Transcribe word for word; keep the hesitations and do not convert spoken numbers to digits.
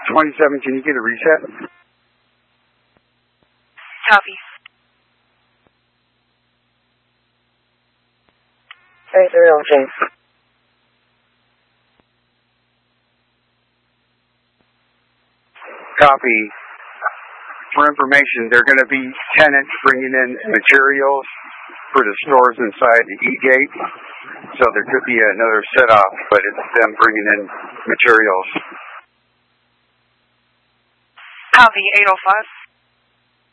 twenty-seven, can you get a reset? Copy. thirty-three oh James. Copy. For information, they're going to be tenants bringing in materials for the stores inside the E-Gate. So there could be another set-off, but it's them bringing in materials. Copy, eight oh five.